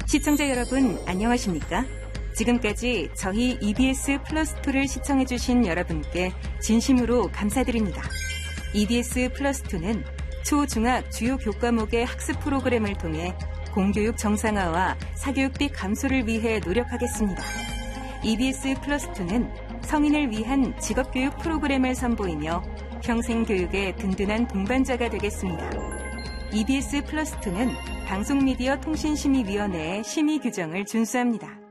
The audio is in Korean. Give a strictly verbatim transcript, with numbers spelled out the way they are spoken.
시청자 여러분, 안녕하십니까? 지금까지 저희 이비에스 플러스이를 시청해주신 여러분께 진심으로 감사드립니다. 이비에스 플러스이는 초, 중학 주요 교과목의 학습 프로그램을 통해 공교육 정상화와 사교육비 감소를 위해 노력하겠습니다. 이비에스 플러스이는 성인을 위한 직업교육 프로그램을 선보이며 평생교육의 든든한 동반자가 되겠습니다. 이비에스 플러스이는 방송미디어 통신심의위원회의 심의 규정을 준수합니다.